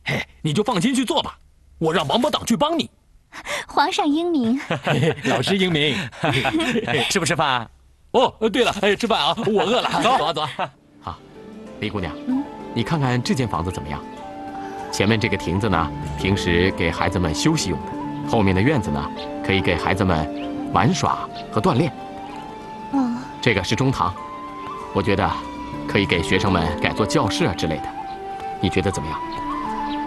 嘿，你就放心去做吧，我让王伯党去帮你。 皇上英明， 老师英明。 吃不吃饭？ 哦，对了，吃饭啊，我饿了。走啊走啊。 好，李姑娘，你看看这间房子怎么样？前面这个亭子呢，平时给孩子们休息用的；后面的院子呢，可以给孩子们玩耍和锻炼。这个是中堂，我觉得可以给学生们改做教室啊之类的。你觉得怎么样？